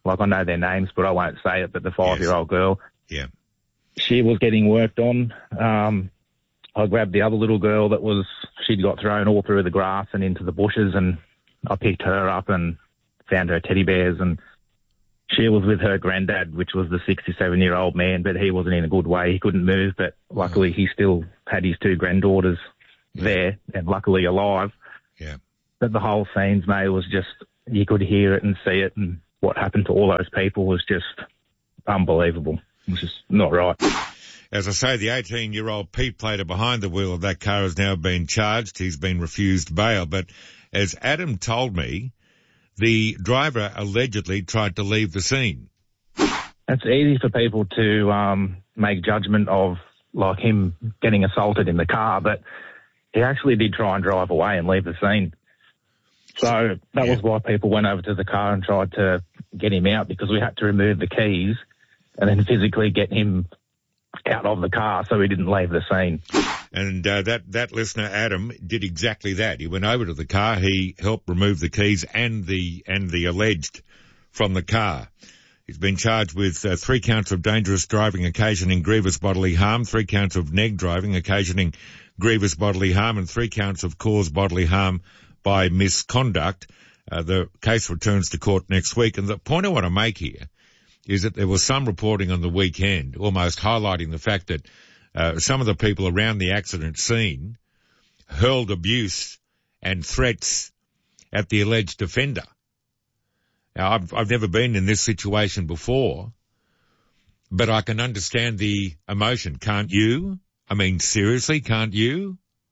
like I know their names, but I won't say it, but the five-year-old girl. Yeah. She was getting worked on. Um, I grabbed the other little girl that was, she'd got thrown all through the grass and into the bushes, and I picked her up and found her teddy bears, and she was with her granddad, which was the sixty-seven-year-old man, but he wasn't in a good way. He couldn't move, but luckily he still had his two granddaughters there and luckily alive. Yeah. But the whole scenes, mate, was just, you could hear it and see it, and what happened to all those people was just unbelievable. It was just not right. As I say, the eighteen-year-old Pete Plater behind the wheel of that car has now been charged. He's been refused bail. But as Adam told me, the driver allegedly tried to leave the scene. It's easy for people to um, make judgment of, like, him getting assaulted in the car, but he actually did try and drive away and leave the scene. So that yeah. was why people went over to the car and tried to get him out, because we had to remove the keys and then physically get him out of the car so he didn't leave the scene. And uh, that, that listener, Adam, did exactly that. He went over to the car, he helped remove the keys and the and the alleged from the car. He's been charged with uh, three counts of dangerous driving occasioning grievous bodily harm, three counts of neg driving occasioning grievous bodily harm, and three counts of cause bodily harm by misconduct. Uh, the case returns to court next week. And the point I want to make here is that there was some reporting on the weekend almost highlighting the fact that uh, some of the people around the accident scene hurled abuse and threats at the alleged offender. Now, I've, I've never been in this situation before, but I can understand the emotion. Can't you? I mean, seriously, can't you?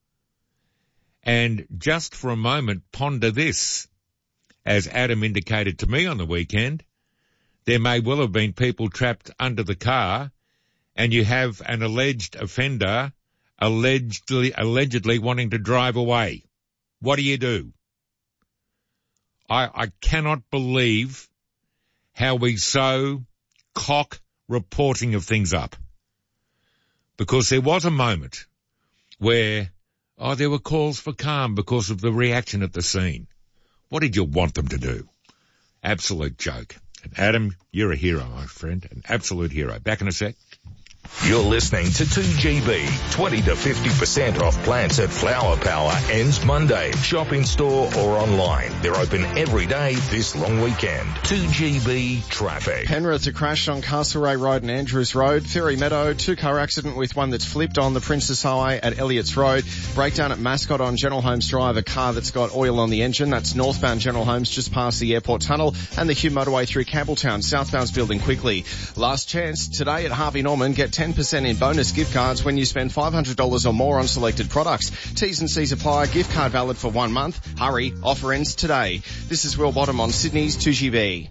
And just for a moment, ponder this. As Adam indicated to me on the weekend, there may well have been people trapped under the car, and you have an alleged offender allegedly, allegedly wanting to drive away. What do you do? I, I cannot believe how we so cock reporting of things up. Because there was a moment where, oh, there were calls for calm because of the reaction at the scene. What did you want them to do? Absolute joke. And Adam, you're a hero, my friend. An absolute hero. Back in a sec. You're listening to two G B. twenty to fifty percent off plants at Flower Power ends Monday. Shop in store or online. They're open every day this long weekend. two G B traffic. Penrith, a crash on Castlereagh Road and Andrews Road. Fairy Meadow, two-car accident with one that's flipped on the Princess Highway at Elliots Road. Breakdown at Mascot on General Homes Drive, a car that's got oil on the engine. That's northbound General Homes just past the airport tunnel, and the Hume motorway through Campbelltown. Southbound's building quickly. Last chance today at Harvey Norman. Get ten percent in bonus gift cards when you spend five hundred dollars or more on selected products. T's and C's apply. Gift card valid for one month. Hurry. Offer ends today. This is Will Bottom on Sydney's two G B.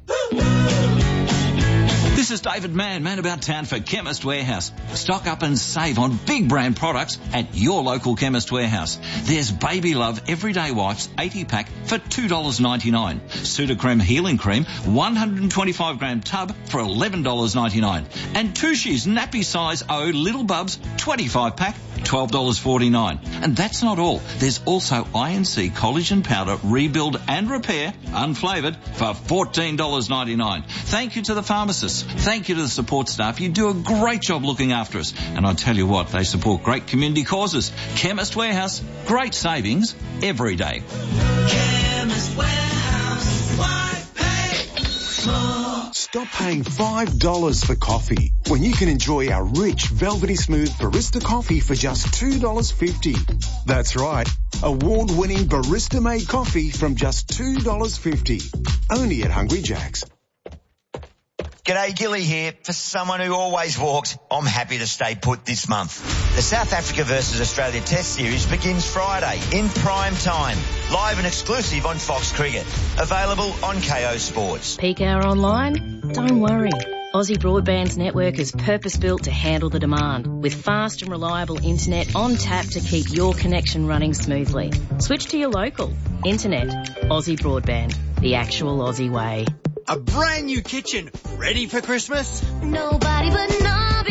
This is David Mann, man about town for Chemist Warehouse. Stock up and save on big brand products at your local Chemist Warehouse. There's Baby Love Everyday Wipes eighty pack for two dollars ninety-nine. Sudocrem Healing Cream one hundred twenty-five gram tub for eleven dollars ninety-nine. And Tushy's Nappy Size O Little Bubs twenty-five pack, twelve dollars forty-nine. And that's not all. There's also I N C Collagen Powder Rebuild and Repair, unflavoured, for fourteen dollars ninety-nine. Thank you to the pharmacists. Thank you to the support staff. You do a great job looking after us. And I tell you what, they support great community causes. Chemist Warehouse, great savings every day. Chemist Warehouse, why pay more? Stop paying five dollars for coffee when you can enjoy our rich, velvety smooth barista coffee for just two dollars fifty. That's right. Award-winning barista-made coffee from just two dollars fifty. Only at Hungry Jack's. G'day, Gilly here. For someone who always walks, I'm happy to stay put this month. The South Africa versus Australia Test Series begins Friday in prime time. Live and exclusive on Fox Cricket. Available on K O Sports. Peak hour online? Don't worry. Aussie Broadband's network is purpose-built to handle the demand, with fast and reliable internet on tap to keep your connection running smoothly. Switch to your local. Internet. Aussie Broadband. The actual Aussie way. A brand new kitchen, ready for Christmas? Nobody but Nobby.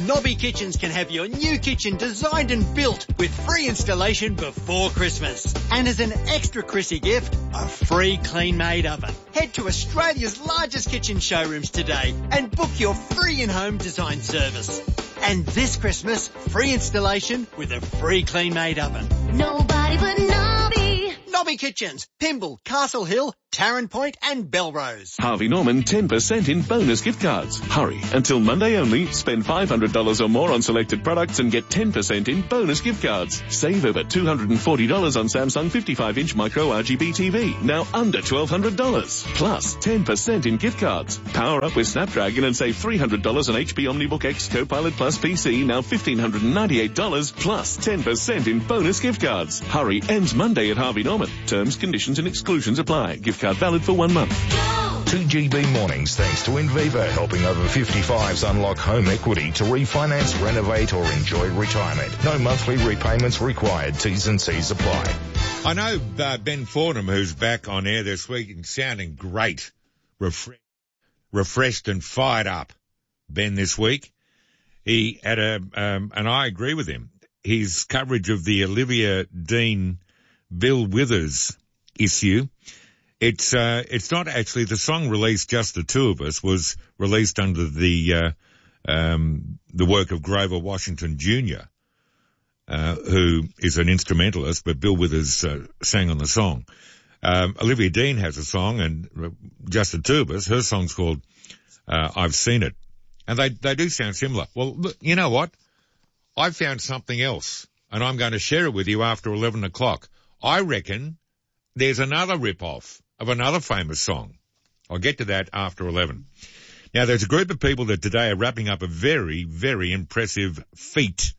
Nobby Kitchens can have your new kitchen designed and built with free installation before Christmas. And as an extra Chrissy gift, a free clean-made oven. Head to Australia's largest kitchen showrooms today and book your free in-home design service. And this Christmas, free installation with a free clean-made oven. Nobody but Nobby. Nobby Kitchens, Pymble, Castle Hill, Tarrant Point and Belrose. Harvey Norman ten percent in bonus gift cards. Hurry, until Monday only, spend five hundred dollars or more on selected products and get ten percent in bonus gift cards. Save over two hundred forty dollars on Samsung fifty-five inch micro R G B T V, now under twelve hundred dollars. Plus ten percent in gift cards. Power up with Snapdragon and save three hundred dollars on H P OmniBook X Copilot Plus P C, now one thousand five hundred ninety-eight dollars, plus ten percent in bonus gift cards. Hurry, ends Monday at Harvey Norman. Terms, conditions and exclusions apply. Gift card valid for one month. two G B mornings thanks to Inviva, helping over fifty-fives unlock home equity to refinance, renovate or enjoy retirement. No monthly repayments required. T's and C's apply. I know uh, Ben Fordham, who's back on air this week and sounding great, refre- refreshed and fired up, Ben, this week. He had a, um, and I agree with him, his coverage of the Olivia Dean Bill Withers issue. It's, uh, it's not actually, the song released Just the Two of Us was released under the, uh, um, the work of Grover Washington Junior, uh, who is an instrumentalist, but Bill Withers, uh, sang on the song. Um, Olivia Dean has a song and uh, Just the Two of Us, her song's called, uh, I've Seen It. And they, they do sound similar. Well, look, you know what? I found something else and I'm going to share it with you after eleven o'clock. I reckon there's another rip-off of another famous song. I'll get to that after eleven. Now, there's a group of people that today are wrapping up a very, very impressive feat.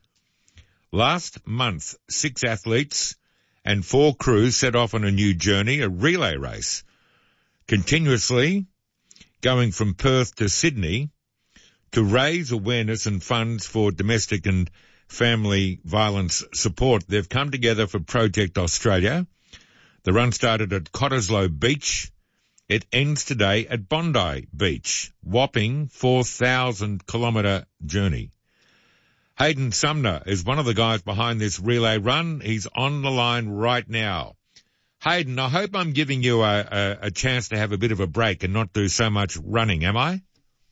Last month, six athletes and four crews set off on a new journey, a relay race, continuously going from Perth to Sydney to raise awareness and funds for domestic and family violence support. They've come together for Project Australia. The run started at Cottesloe Beach. It ends today at Bondi Beach. Whopping four thousand kilometre journey. Hayden Sumner is one of the guys behind this relay run. He's on the line right now. Hayden, I hope I'm giving you a, a, a chance to have a bit of a break and not do so much running, am I?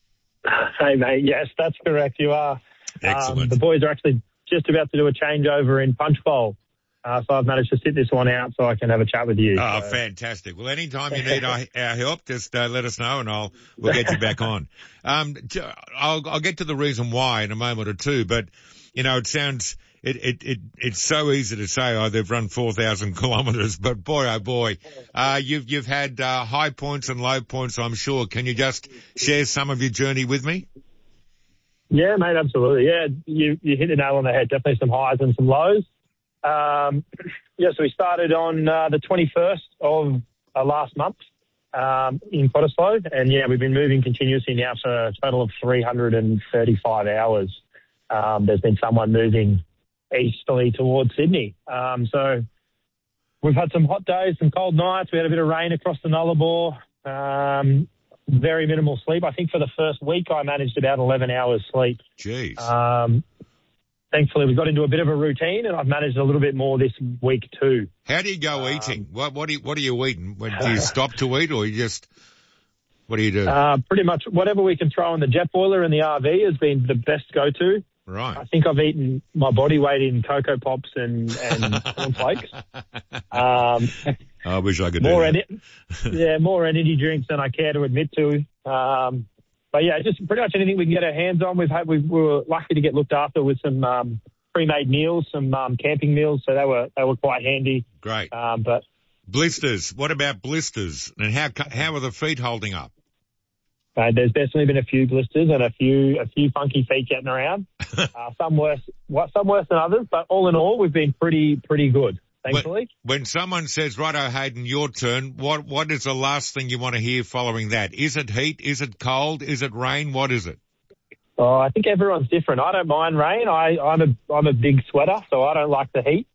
Hey, mate, yes, that's correct. You are. Excellent. Um, the boys are actually just about to do a changeover in Punch Bowl. Uh, so I've managed to sit this one out so I can have a chat with you. Oh, so. Fantastic. Well, anytime you need our, our help, just uh, let us know and I'll, we'll get you back on. Um, I'll, I'll get to the reason why in a moment or two, but, you know, it sounds, it, it, it, it's so easy to say, oh, they've run four thousand kilometres, but boy, oh boy, uh, you've, you've had, uh, high points and low points, I'm sure. Can you just share some of your journey with me? Yeah, mate, absolutely. Yeah, you, you hit the nail on the head. Definitely some highs and some lows. Um, yeah, so we started on uh, the twenty-first of uh, last month um, in Cottesloe, and yeah, we've been moving continuously now for a total of three hundred thirty-five hours. Um, there's been someone moving easterly towards Sydney. Um, so we've had some hot days, some cold nights. We had a bit of rain across the Nullarbor. Um, very minimal sleep. I think for the first week I managed about eleven hours sleep. Jeez. Um, thankfully we got into a bit of a routine and I've managed a little bit more this week too. How do you go um, eating? What, what, do you, what are you eating? When, do you stop to eat or you just, what do you do? Uh, pretty much whatever we can throw in the jet boiler in the R V has been the best go-to. Right. I think I've eaten my body weight in Cocoa Pops and, and cornflakes. Um, I wish I could more do that. En- yeah, more energy drinks than I care to admit to. Um, but yeah, just pretty much anything we can get our hands on. We've had, we were lucky to get looked after with some, um, pre-made meals, some, um, camping meals. So they were, they were quite handy. Great. Um, but blisters. What about blisters? And how, how are the feet holding up? Uh, there's definitely been a few blisters and a few a few funky feet getting around. uh, some worse, some worse than others, but all in all, we've been pretty pretty good, thankfully. When, when someone says, "Righto, Hayden, your turn," what what is the last thing you want to hear following that? Is it heat? Is it cold? Is it rain? What is it? Oh, I think everyone's different. I don't mind rain. I, I'm a I'm a big sweater, so I don't like the heat.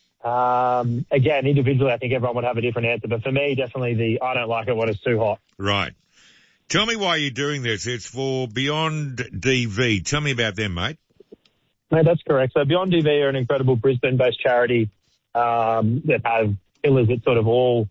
Um, again, individually, I think everyone would have a different answer, but for me, definitely the I don't like it when it's too hot. Right. Tell me why you're doing this. It's for Beyond D V. Tell me about them, mate. No, that's correct. So Beyond D V are an incredible Brisbane-based charity um, that have pillars at sort of all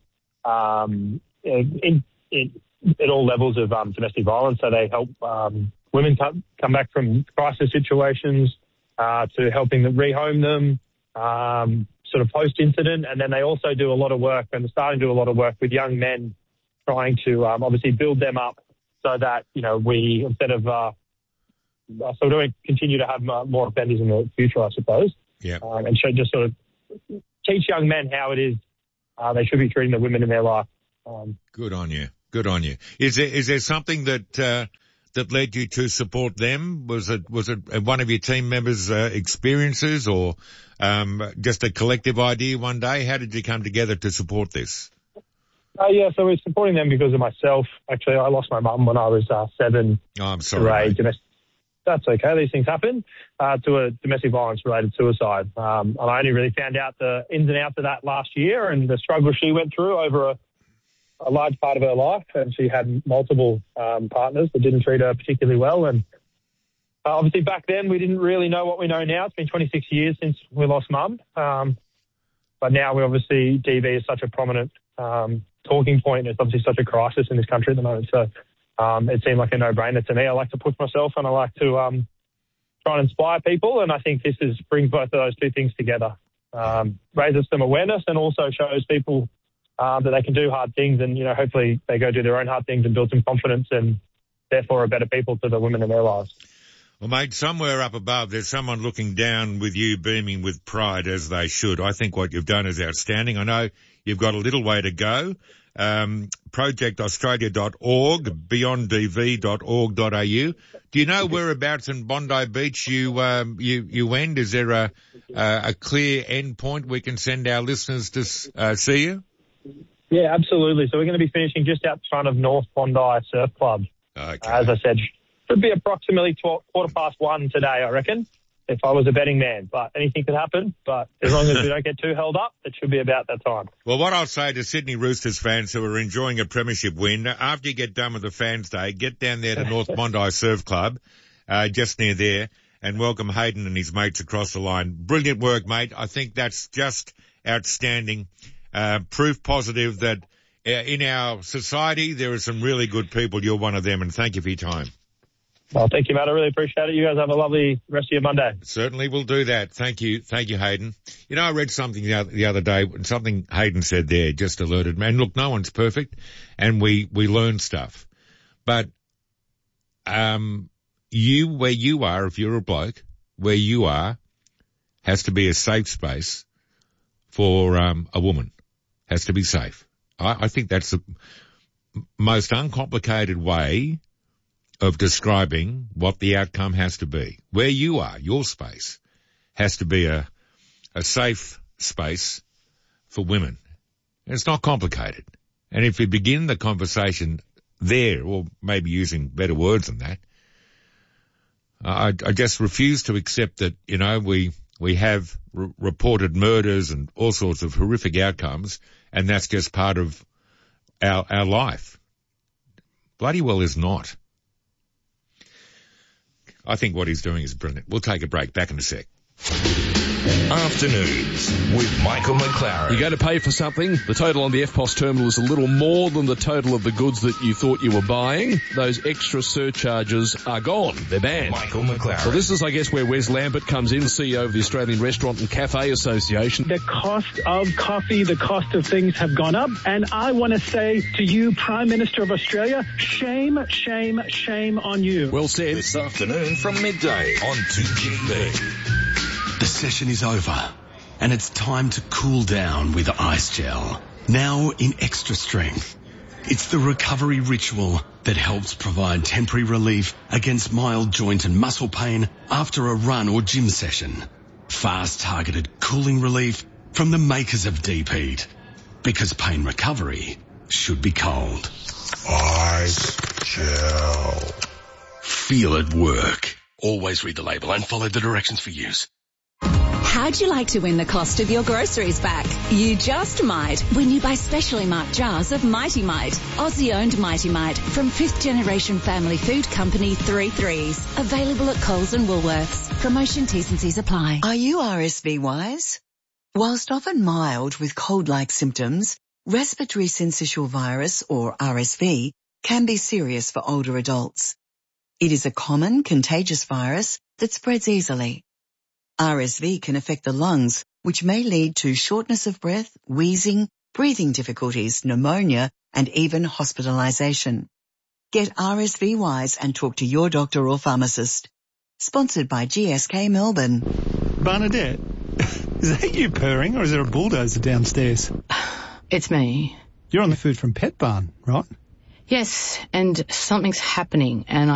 um, in, in, at all levels of um, domestic violence. So they help um, women come, come back from crisis situations uh, to helping them rehome them, um, sort of post-incident. And then they also do a lot of work, and they're starting to do a lot of work with young men, trying to um, obviously build them up so that, you know, we, instead of, uh, so we don't continue to have more offenders in the future, I suppose. Yeah. Um, and should just sort of teach young men how it is uh, they should be treating the women in their life. Um, Good on you. Good on you. Is there, is there something that, uh, that led you to support them? Was it, was it one of your team members' uh, experiences, or, um, just a collective idea one day? How did you come together to support this? Uh, yeah, so we're supporting them because of myself. Actually, I lost my mum when I was uh, seven. Oh, I'm sorry. Domestic- That's okay. These things happen uh, to a domestic violence-related suicide. Um, and I only really found out the ins and outs of that last year and the struggle she went through over a, a large part of her life. And she had multiple um, partners that didn't treat her particularly well. And uh, obviously back then we didn't really know what we know now. It's been twenty-six years since we lost mum. Um, but now we obviously, D V is such a prominent um, talking point. It's obviously such a crisis in this country at the moment. So Um, it seemed like a no-brainer to me. I like to push myself and I like to um, try and inspire people, and I think this is brings both of those two things together. Um, raises some awareness and also shows people um, that they can do hard things, and, you know, hopefully they go do their own hard things and build some confidence and therefore are better people to the women in their lives. Well, mate, somewhere up above there's someone looking down with you, beaming with pride, as they should. I think what you've done is outstanding. I know you've got a little way to go. Um, project australia dot org, beyond d v dot org dot a u. Do you know whereabouts in Bondi Beach you um, you you end? Is there a a, a clear end point we can send our listeners to uh, see you? Yeah, absolutely. So we're going to be finishing just out front of North Bondi Surf Club. Okay. As I said, should be approximately twelve, quarter past one today, I reckon, if I was a betting man. But anything could happen. But as long as we don't get too held up, it should be about that time. Well, what I'll say to Sydney Roosters fans who are enjoying a premiership win, after you get done with the Fans Day, get down there to North Bondi Surf Club, uh, just near there, and welcome Hayden and his mates across the line. Brilliant work, mate. I think that's just outstanding. Uh, proof positive that uh, in our society there are some really good people. You're one of them, and thank you for your time. Well, thank you, Matt. I really appreciate it. You guys have a lovely rest of your Monday. Certainly will do that. Thank you. Thank you, Hayden. You know, I read something the other, the other day, something Hayden said there just alerted me. And look, no one's perfect, and we, we learn stuff. But, um, you, where you are, if you're a bloke, where you are, has to be a safe space for, um, a woman. Has to be safe. I, I think that's the most uncomplicated way of describing what the outcome has to be. Where you are, your space, has to be a, a safe space for women. And it's not complicated. And if you begin the conversation there, or maybe using better words than that, I, I just refuse to accept that, you know, we, we have r- reported murders and all sorts of horrific outcomes, and that's just part of our, our life. Bloody well is not. I think what he's doing is brilliant. We'll take a break. Back in a sec. Afternoons with Michael McLaren. You go to pay for something, the total on the F P O S terminal is a little more than the total of the goods that you thought you were buying. Those extra surcharges are gone. They're banned. Michael McLaren. So this is, I guess, where Wes Lambert comes in, C E O of the Australian Restaurant and Cafe Association. The cost of coffee, the cost of things have gone up. And I want to say to you, Prime Minister of Australia, shame, shame, shame on you. Well said. This afternoon from midday on two G B. The session is over, and it's time to cool down with Ice Gel. Now in extra strength. It's the recovery ritual that helps provide temporary relief against mild joint and muscle pain after a run or gym session. Fast targeted cooling relief from the makers of Deep Heat. Because pain recovery should be cold. Ice Gel. Feel it work. Always read the label and follow the directions for use. How'd you like to win the cost of your groceries back? You just might when you buy specially marked jars of Mighty Mite, Aussie-owned Mighty Mite from fifth generation family food company Three Threes. Available at Coles and Woolworths. Promotion T's and C's apply. Are you R S V wise? Whilst often mild with cold-like symptoms, respiratory syncytial virus, or R S V, can be serious for older adults. It is a common contagious virus that spreads easily. R S V can affect the lungs, which may lead to shortness of breath, wheezing, breathing difficulties, pneumonia, and even hospitalisation. Get R S V wise and talk to your doctor or pharmacist. Sponsored by G S K Melbourne. Bernadette, is that you purring or is there a bulldozer downstairs? It's me. You're on the Food from Pet Barn, right? Yes, and something's happening and